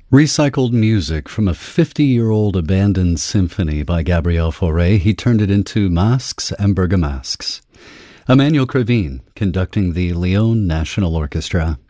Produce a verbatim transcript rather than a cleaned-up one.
Recycled music from a fifty-year-old abandoned symphony by Gabriel Fauré, he turned it into Masques and Bergamasques. Emmanuel Krivine conducting the Lyon National Orchestra.